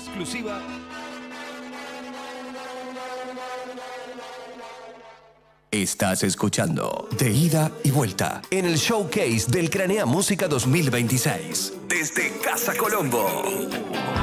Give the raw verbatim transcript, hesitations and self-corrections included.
exclusiva. Estás escuchando De Ida y Vuelta en el showcase del Cranea Música dos mil veintiséis desde Casa Colombo.